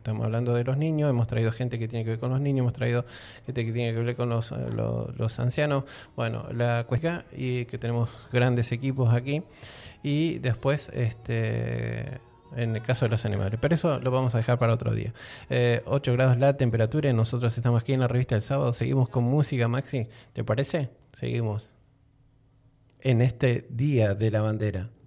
estamos hablando de los niños, hemos traído gente que tiene que ver con los niños, hemos traído gente que tiene que ver con los ancianos. Bueno, la cuestión y que tenemos grandes equipos aquí. Y después, en el caso de los animales. Pero eso lo vamos a dejar para otro día. 8 grados la temperatura y nosotros estamos aquí en la revista del sábado. Seguimos con música, Maxi. ¿Te parece? Seguimos en este Día de la Bandera.